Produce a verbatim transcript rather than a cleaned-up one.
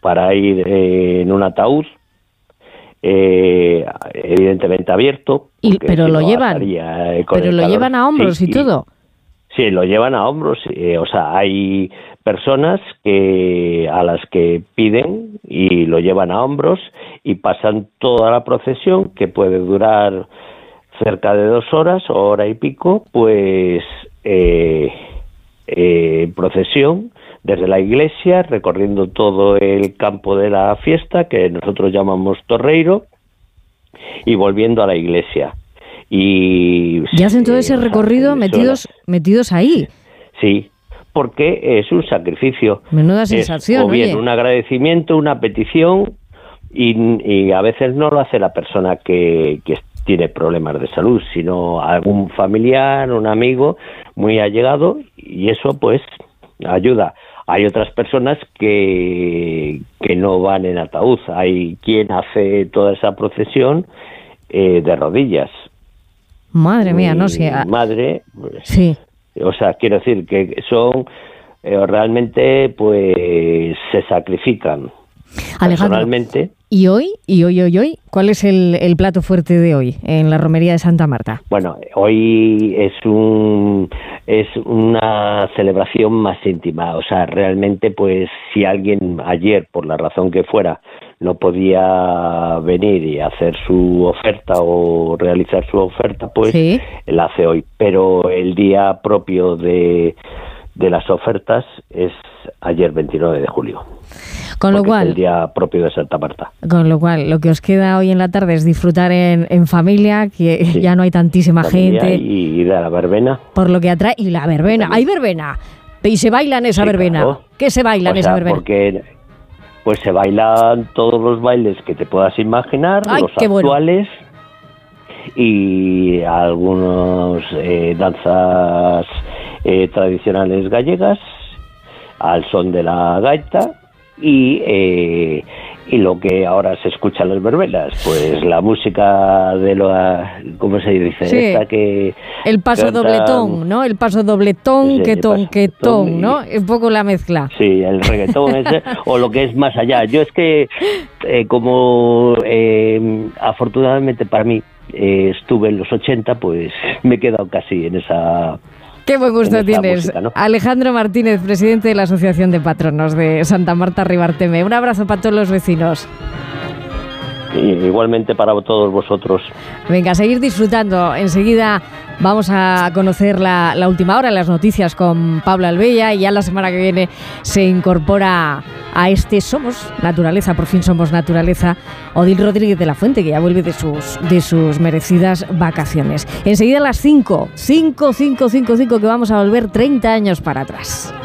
para ir eh, en un ataúd, eh, evidentemente abierto. Y, pero lo llevan, eh, pero lo llevan a hombros sí, y todo. Sí, lo llevan a hombros. Eh, o sea, hay personas que a las que piden y lo llevan a hombros y pasan toda la procesión, que puede durar cerca de dos horas o hora y pico, pues eh, eh, procesión desde la iglesia, recorriendo todo el campo de la fiesta, que nosotros llamamos torreiro, y volviendo a la iglesia. Y, y hacen todo ese recorrido metidos, metidos ahí. Sí, porque es un sacrificio. Menuda sensación. Es, o bien oye. un agradecimiento, una petición, y, y a veces no lo hace la persona que, que tiene problemas de salud, sino algún familiar, un amigo muy allegado, y eso pues ayuda. Hay otras personas que, que no van en ataúd. Hay quien hace toda esa procesión eh, de rodillas. Madre mía, no sé. Si madre, pues, sí. O sea, quiero decir que son eh, realmente, pues, se sacrifican. Alejandro, personalmente. ¿Y hoy, y hoy, hoy, hoy, cuál es el, el plato fuerte de hoy en la romería de Santa Marta? Bueno, hoy es un es una celebración más íntima. O sea, realmente, pues, si alguien ayer, por la razón que fuera, no podía venir y hacer su oferta o realizar su oferta, pues ¿sí? La hace hoy. Pero el día propio de, de las ofertas es ayer, veintinueve de julio. Con lo cual, es el día propio de Santa Marta. Con lo cual, lo que os queda hoy en la tarde es disfrutar en, en familia, que sí, ya no hay tantísima gente. Y ir a la verbena. Por lo que atrae. Y la verbena. ¡Hay verbena! Y se baila en esa sí, verbena. Claro. ¿Qué se baila en o esa sea, verbena? Porque pues se bailan todos los bailes que te puedas imaginar, Ay, los qué actuales, bueno. Y algunos eh, danzas eh, tradicionales gallegas al son de la gaita. Y, eh, y lo que ahora se escucha en las verbenas, pues la música de lo, ¿cómo se dice? Sí, esta que el paso canta, dobletón, ¿no? El paso dobletón, sí, quetón, quetón, ¿no? Es un poco la mezcla. Sí, el reggaetón ese, o lo que es más allá. Yo es que, eh, como eh, afortunadamente para mí eh, estuve en los ochenta, pues me he quedado casi en esa... Qué buen gusto tienes. Música, ¿no? Alejandro Martínez, presidente de la Asociación de Patronos de Santa Marta Ribarteme. Un abrazo para todos los vecinos. Y igualmente para todos vosotros. Venga, a seguir disfrutando. Enseguida vamos a conocer la, la última hora, las noticias con Pablo Albella, y ya la semana que viene se incorpora a este Somos Naturaleza, por fin Somos Naturaleza, Odil Rodríguez de la Fuente, que ya vuelve de sus, de sus merecidas vacaciones. Enseguida a las cinco, cinco, cinco, cinco, cinco, que vamos a volver treinta años para atrás.